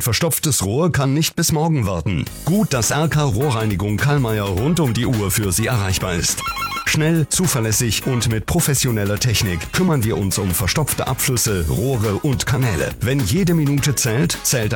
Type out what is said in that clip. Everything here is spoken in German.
verstopftes Rohr kann nicht bis morgen warten. Gut, dass RK Rohrreinigung Kallmeier rund um die Uhr für Sie erreichbar ist. Schnell, zuverlässig und mit professioneller Technik kümmern wir uns um verstopfte Abflüsse, Rohre und Kanäle. Wenn jede Minute zählt, zählt